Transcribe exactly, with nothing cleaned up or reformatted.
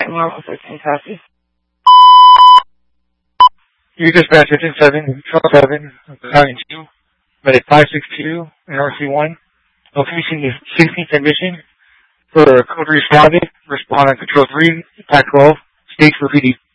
at Normal thirteen copy. You dispatch ten seven, seven, Battalion two, medic five six two, and R C one. Location is sixteenth and Mission. For code responded, respond on control three, attack twelve, stage for P D.